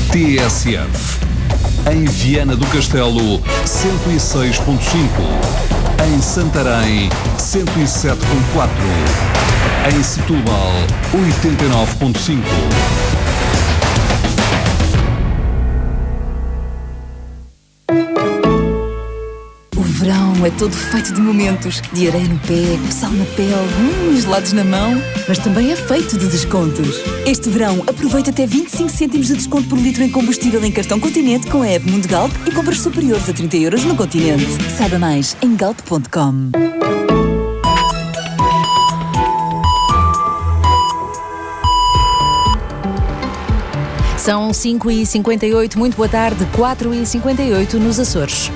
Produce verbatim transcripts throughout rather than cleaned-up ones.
T S F. Em Viana do Castelo, cento e seis ponto cinco. Em Santarém, cento e sete ponto quatro. Em Setúbal, oitenta e nove ponto cinco. O verão é todo feito de momentos, de areia no pé, sal na pele, hum, gelados na mão, mas também é feito de descontos. Este verão, aproveita até vinte e cinco cêntimos de desconto por litro em combustível em cartão Continente com a app Mundo Galp e compras superiores a trinta euros no Continente. Saiba mais em galp ponto com. São cinco e cinquenta e oito, muito boa tarde, quatro e cinquenta e oito nos Açores.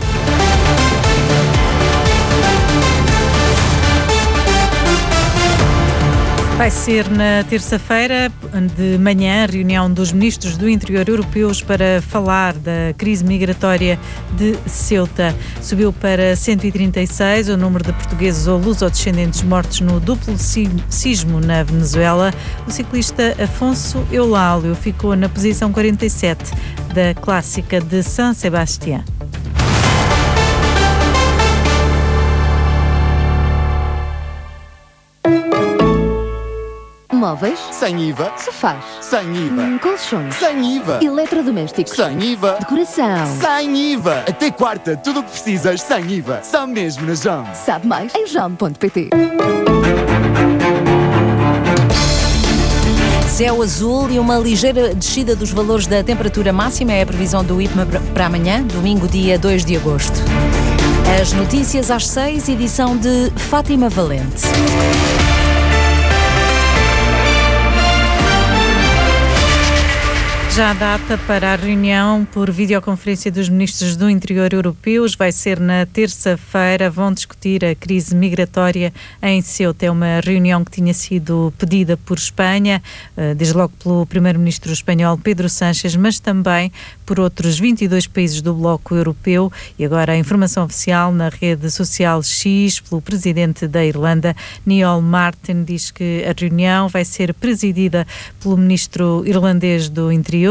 Vai ser na terça-feira de manhã a reunião dos ministros do Interior europeus para falar da crise migratória de Ceuta. Subiu para cento e trinta e seis o número de portugueses ou lusodescendentes mortos no duplo sismo na Venezuela. O ciclista Afonso Eulálio ficou na posição quarenta e sete da clássica de San Sebastián. Móveis? Sem I V A. Sofás? Sem I V A. Hum, colchões? Sem I V A. Eletrodomésticos? Sem I V A. Decoração? Sem I V A. Até quarta, tudo o que precisas sem I V A. Só mesmo na Jam. Sabe mais em jam ponto pt. Céu azul e uma ligeira descida dos valores da temperatura máxima é a previsão do I P M A para amanhã, domingo, dia dois de agosto. As notícias às seis, edição de Fátima Valente. Já a data para a reunião por videoconferência dos ministros do Interior europeus vai ser na terça-feira. Vão discutir a crise migratória em Ceuta. É uma reunião que tinha sido pedida por Espanha, desde logo pelo primeiro-ministro espanhol Pedro Sánchez, mas também por outros vinte e dois países do bloco europeu. E agora a informação oficial na rede social X pelo presidente da Irlanda, Neil Martin, diz que a reunião vai ser presidida pelo ministro irlandês do Interior.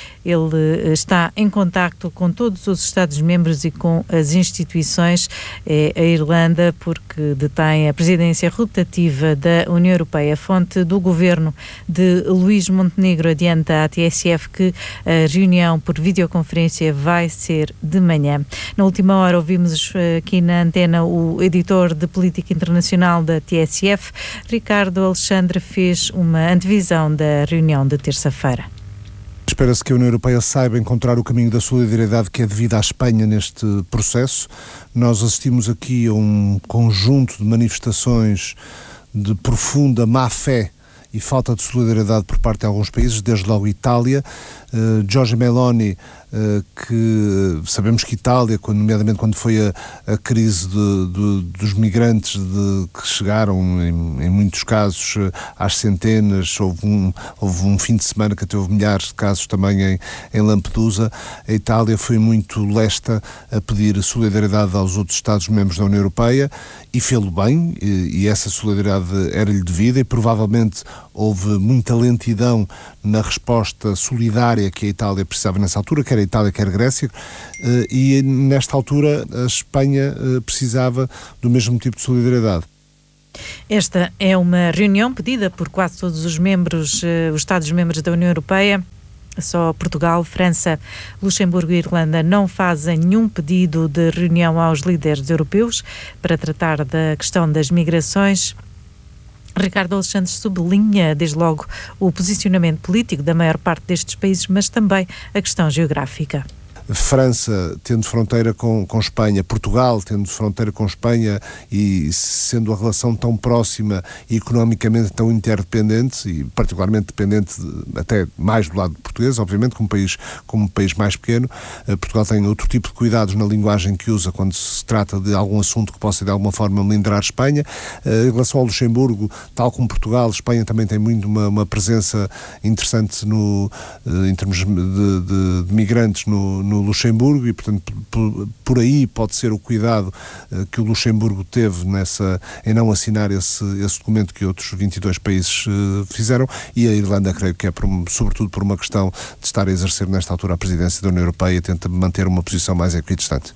Ele está em contacto com todos os Estados-membros e com as instituições. É a Irlanda, porque detém a presidência rotativa da União Europeia. A fonte do governo de Luís Montenegro adianta à T S F que a reunião por videoconferência vai ser de manhã. Na última hora ouvimos aqui na antena o editor de política internacional da T S F, Ricardo Alexandre, fez uma antevisão da reunião de terça-feira. Espera-se que a União Europeia saiba encontrar o caminho da solidariedade que é devida à Espanha neste processo. Nós assistimos aqui a um conjunto de manifestações de profunda má-fé e falta de solidariedade por parte de alguns países, desde logo Itália. Uh, Giorgia Meloni, uh, que sabemos que Itália, quando, nomeadamente quando foi a, a crise de, de, dos migrantes de, que chegaram, em, em muitos casos, uh, às centenas, houve um, houve um fim de semana que até houve milhares de casos também em, em Lampedusa. A Itália foi muito lesta a pedir solidariedade aos outros Estados-membros da União Europeia e fê-lo bem, e, e essa solidariedade era-lhe devida, e provavelmente houve muita lentidão na resposta solidária que a Itália precisava nessa altura, quer a Itália, quer a Grécia, e nesta altura a Espanha precisava do mesmo tipo de solidariedade. Esta é uma reunião pedida por quase todos os membros, os Estados-membros da União Europeia. Só Portugal, França, Luxemburgo e Irlanda não fazem nenhum pedido de reunião aos líderes europeus para tratar da questão das migrações. Ricardo Alexandre sublinha, desde logo, o posicionamento político da maior parte destes países, mas também a questão geográfica. França tendo fronteira com, com Espanha, Portugal tendo fronteira com Espanha e sendo a relação tão próxima e economicamente tão interdependente e particularmente dependente de, até mais do lado português, obviamente, como país, como um país mais pequeno, uh, Portugal tem outro tipo de cuidados na linguagem que usa quando se trata de algum assunto que possa de alguma forma melindrar Espanha. Uh, em relação ao Luxemburgo, tal como Portugal, Espanha também tem muito uma, uma presença interessante no, uh, em termos de, de, de migrantes no, no Luxemburgo e, portanto, por, por aí pode ser o cuidado uh, que o Luxemburgo teve nessa, em não assinar esse, esse documento que outros vinte e dois países uh, fizeram, e a Irlanda creio que é por, sobretudo por uma questão razão de estar a exercer nesta altura a presidência da União Europeia e tenta manter uma posição mais equidistante.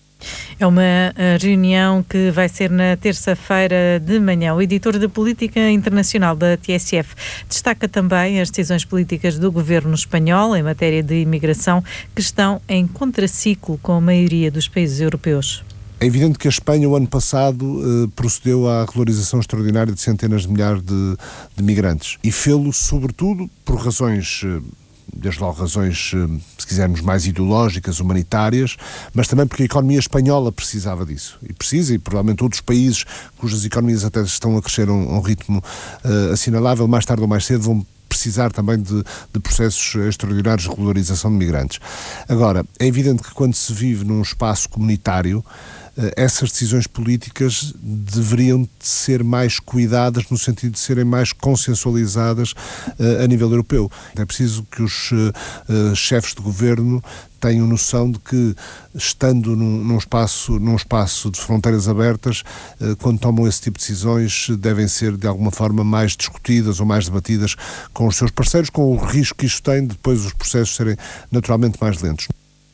É uma reunião que vai ser na terça-feira de manhã. O editor de Política Internacional da T S F destaca também as decisões políticas do governo espanhol em matéria de imigração, que estão em contraciclo com a maioria dos países europeus. É evidente que a Espanha, o ano passado, eh, procedeu à regularização extraordinária de centenas de milhares de, de migrantes e fê-lo, sobretudo, por razões... Eh, desde logo razões, se quisermos, mais ideológicas, humanitárias, mas também porque a economia espanhola precisava disso. E precisa, e provavelmente outros países cujas economias até estão a crescer a um, a um ritmo uh, assinalável, mais tarde ou mais cedo vão precisar também de, de processos extraordinários de regularização de migrantes. Agora, é evidente que quando se vive num espaço comunitário, essas decisões políticas deveriam ser mais cuidadas no sentido de serem mais consensualizadas uh, a nível europeu. É preciso que os uh, chefes de governo tenham noção de que, estando num, num, espaço, num espaço de fronteiras abertas, uh, quando tomam esse tipo de decisões, devem ser de alguma forma mais discutidas ou mais debatidas com os seus parceiros, com o risco que isto tem de depois os processos serem naturalmente mais lentos.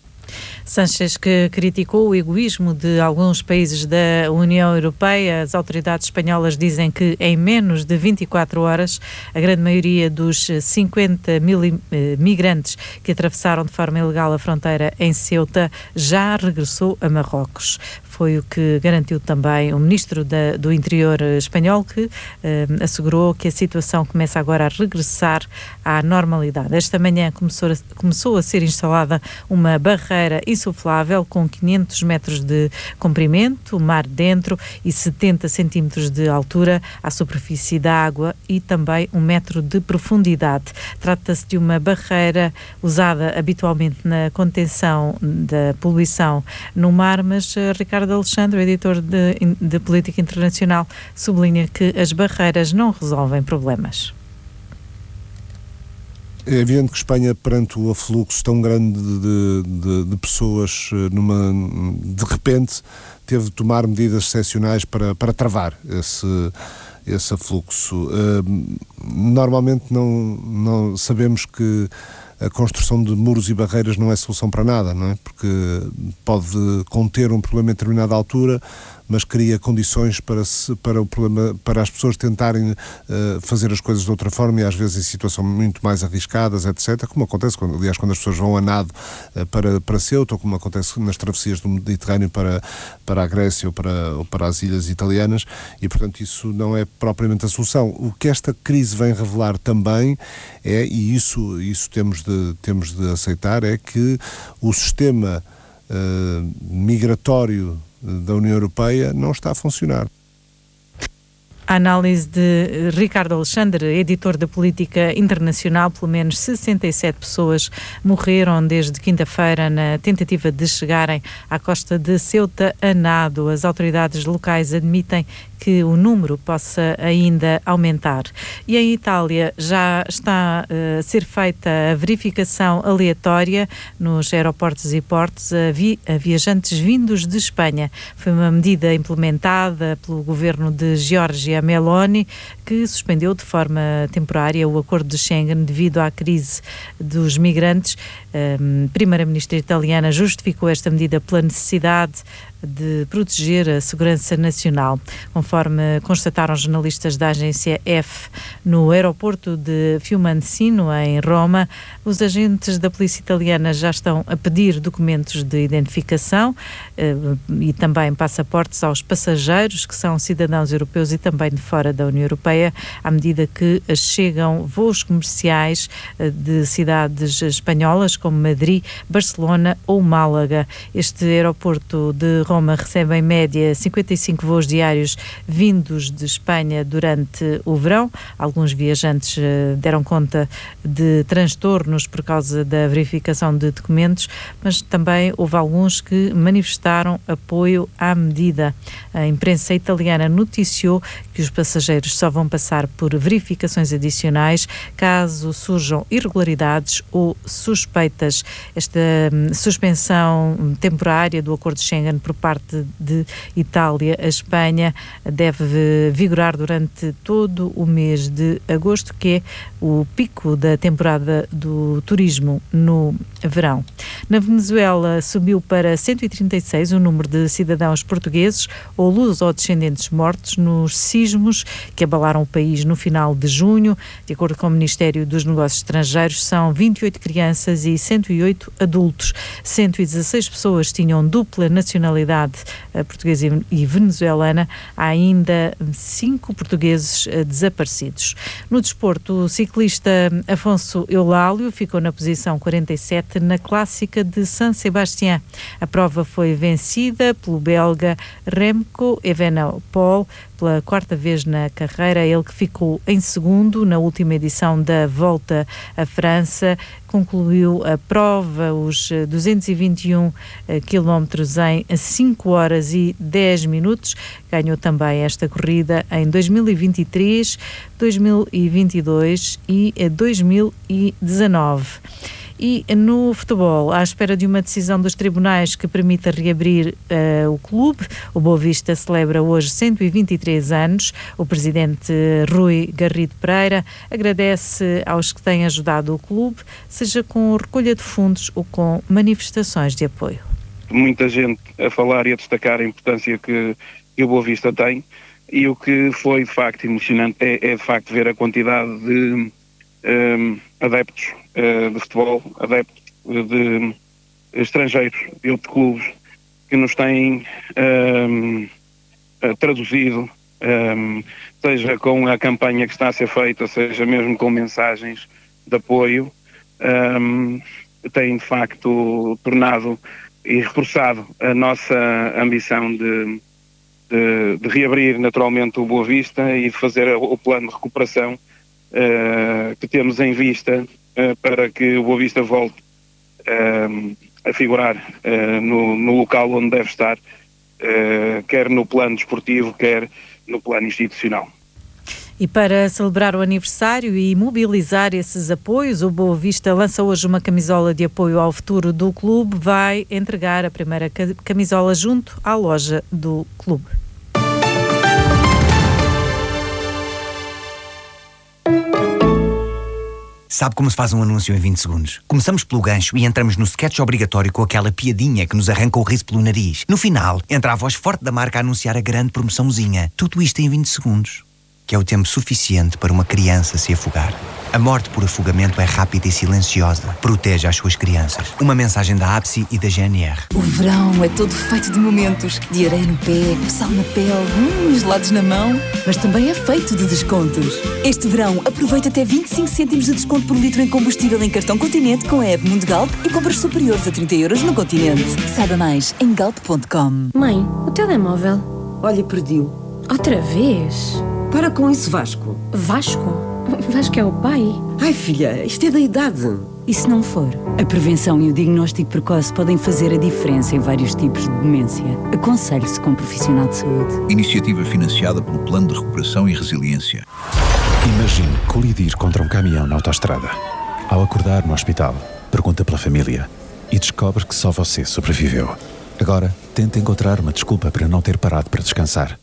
Sánchez, que criticou o egoísmo de alguns países da União Europeia. As autoridades espanholas dizem que em menos de vinte e quatro horas a grande maioria dos cinquenta mil migrantes que atravessaram de forma ilegal a fronteira em Ceuta já regressou a Marrocos. Foi o que garantiu também o ministro da, do Interior espanhol, que eh, assegurou que a situação começa agora a regressar à normalidade. Esta manhã começou a, começou a ser instalada uma barreira insuflável com quinhentos metros de comprimento, mar dentro e setenta centímetros de altura à superfície da água e também um metro de profundidade. Trata-se de uma barreira usada habitualmente na contenção da poluição no mar, mas Ricardo Alexandre, o editor de, de Política Internacional, sublinha que as barreiras não resolvem problemas. É evidente que Espanha, perante o afluxo tão grande de, de, de pessoas, numa, de repente, teve de tomar medidas excepcionais para, para travar esse, esse afluxo. Uh, normalmente não, não sabemos que a construção de muros e barreiras não é solução para nada, não é? Porque pode conter um problema em determinada altura, mas cria condições para, se, para, o problema, para as pessoas tentarem uh, fazer as coisas de outra forma e às vezes em situações muito mais arriscadas, etcétera, como acontece, quando, aliás, quando as pessoas vão a nado uh, para, para Ceuta, ou como acontece nas travessias do Mediterrâneo para, para a Grécia ou para, ou para as ilhas italianas, e portanto isso não é propriamente a solução. O que esta crise vem revelar também é, e isso, isso temos, de, temos de aceitar, é que o sistema uh, migratório da União Europeia não está a funcionar. A análise de Ricardo Alexandre, editor de Política Internacional. Pelo menos sessenta e sete pessoas morreram desde quinta-feira na tentativa de chegarem à costa de Ceuta a nado. As autoridades locais admitem que o número possa ainda aumentar. E em Itália já está uh, a ser feita a verificação aleatória nos aeroportos e portos a, vi- a viajantes vindos de Espanha. Foi uma medida implementada pelo governo de Giorgia Meloni, que suspendeu de forma temporária o acordo de Schengen devido à crise dos migrantes. A primeira-ministra italiana justificou esta medida pela necessidade de proteger a segurança nacional. Conforme constataram jornalistas da agência F no aeroporto de Fiumicino, em Roma, os agentes da polícia italiana já estão a pedir documentos de identificação eh, e também passaportes aos passageiros que são cidadãos europeus e também de fora da União Europeia, à medida que chegam voos comerciais eh, de cidades espanholas como Madrid, Barcelona ou Málaga. Este aeroporto de Roma Roma recebe em média cinquenta e cinco voos diários vindos de Espanha durante o verão. Alguns viajantes deram conta de transtornos por causa da verificação de documentos, mas também houve alguns que manifestaram apoio à medida. A imprensa italiana noticiou que os passageiros só vão vão passar por verificações adicionais caso surjam irregularidades ou suspeitas. Esta hum, suspensão temporária do acordo de Schengen por parte de Itália a Espanha deve vigorar durante todo o mês de agosto, que é o pico da temporada do turismo no verão. Na Venezuela subiu para cento e trinta e seis o número de cidadãos portugueses ou luso-descendentes mortos nos sismos que abalaram o país no final de junho. De acordo com o Ministério dos Negócios Estrangeiros, são vinte e oito crianças e cento e oito adultos. cento e dezasseis pessoas tinham dupla nacionalidade, portuguesa e venezuelana. Há ainda cinco portugueses desaparecidos. No desporto, o ciclista Afonso Eulálio ficou na posição quarenta e sete na clássica de San Sebastián. A prova foi vencida pelo belga Remco Evenepoel pela quarta vez na carreira, ele que ficou em segundo na última edição da Volta à França. Concluiu a prova, os duzentos e vinte e um quilómetros em cinco horas e dez minutos. Ganhou também esta corrida em dois mil e vinte e três, dois mil e vinte e dois e dois mil e dezanove. E no futebol, à espera de uma decisão dos tribunais que permita reabrir uh, o clube, o Boa Vista celebra hoje cento e vinte e três anos. O presidente Rui Garrido Pereira agradece aos que têm ajudado o clube, seja com recolha de fundos ou com manifestações de apoio. Muita gente a falar e a destacar a importância que, que o Boa Vista tem, e o que foi de facto emocionante é, é de facto ver a quantidade de um, adeptos uh, de futebol, adeptos de uh, estrangeiros de outros clubes que nos têm um, uh, traduzido, um, seja com a campanha que está a ser feita, seja mesmo com mensagens de apoio, um, têm de facto tornado e reforçado a nossa ambição de, de, de reabrir naturalmente o Boa Vista e de fazer o plano de recuperação uh, que temos em vista uh, para que o Boa Vista volte uh, a figurar uh, no, no local onde deve estar, uh, quer no plano desportivo, quer no plano institucional. E para celebrar o aniversário e mobilizar esses apoios, o Boa Vista lança hoje uma camisola de apoio ao futuro do clube. Vai entregar a primeira camisola junto à loja do clube. Sabe como se faz um anúncio em vinte segundos? Começamos pelo gancho e entramos no sketch obrigatório com aquela piadinha que nos arranca o riso pelo nariz. No final, entra a voz forte da marca a anunciar a grande promoçãozinha. Tudo isto em vinte segundos. Que é o tempo suficiente para uma criança se afogar. A morte por afogamento é rápida e silenciosa. Proteja as suas crianças. Uma mensagem da A B S I e da G N R. O verão é todo feito de momentos. De areia no pé, sal na pele, hum, gelados na mão. Mas também é feito de descontos. Este verão, aproveita até vinte e cinco cêntimos de desconto por litro em combustível em cartão Continente com a app Mundo Galp e compras superiores a trinta euros no Continente. Saiba mais em galp ponto com. Mãe, o telemóvel. Olha, perdi-o. Outra vez? Para com isso, Vasco. Vasco? Vasco é o pai? Ai, filha, isto é da idade. E se não for? A prevenção e o diagnóstico precoce podem fazer a diferença em vários tipos de demência. Aconselhe-se com um profissional de saúde. Iniciativa financiada pelo Plano de Recuperação e Resiliência. Imagine colidir contra um caminhão na autoestrada. Ao acordar no hospital, pergunta pela família e descobre que só você sobreviveu. Agora, tente encontrar uma desculpa para não ter parado para descansar.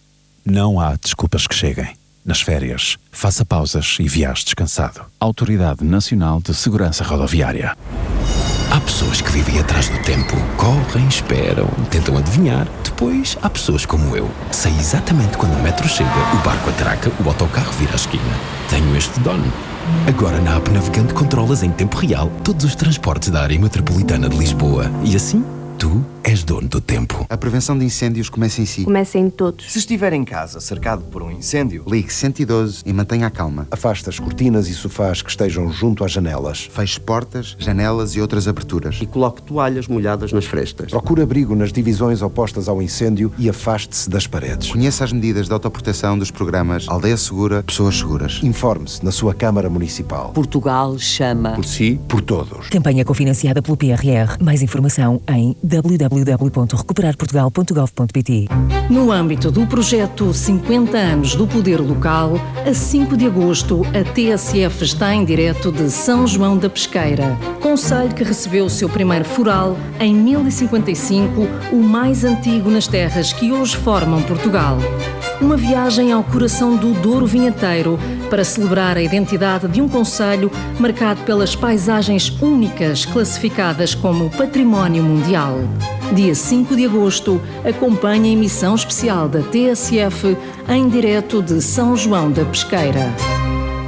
Não há desculpas que cheguem. Nas férias, faça pausas e viaje descansado. Autoridade Nacional de Segurança Rodoviária. Há pessoas que vivem atrás do tempo. Correm, esperam, tentam adivinhar. Depois, há pessoas como eu. Sei exatamente quando o metro chega, o barco atraca, o autocarro vira à esquina. Tenho este dono. Agora na app Navegante controlas em tempo real todos os transportes da área metropolitana de Lisboa. E assim, tu és dono do tempo. A prevenção de incêndios começa em si. Começa em todos. Se estiver em casa cercado por um incêndio, ligue cento e doze e mantenha a calma. Afaste as cortinas e sofás que estejam junto às janelas. Feche portas, janelas e outras aberturas. E coloque toalhas molhadas nas frestas. Procure abrigo nas divisões opostas ao incêndio e afaste-se das paredes. Conheça as medidas de autoproteção dos programas Aldeia Segura, Pessoas Seguras. Informe-se na sua Câmara Municipal. Portugal chama. Por si, por todos. Campanha cofinanciada pelo P R R. Mais informação em w w w w ponto recuperar portugal ponto gov ponto p t. No âmbito do projeto cinquenta anos do Poder Local, a cinco de agosto, a T S F está em direto de São João da Pesqueira, concelho que recebeu o seu primeiro foral em mil e cinquenta e cinco, o mais antigo nas terras que hoje formam Portugal. Uma viagem ao coração do Douro Vinheteiro para celebrar a identidade de um concelho marcado pelas paisagens únicas classificadas como Património Mundial. Dia cinco de agosto, acompanhe a emissão especial da T S F em direto de São João da Pesqueira.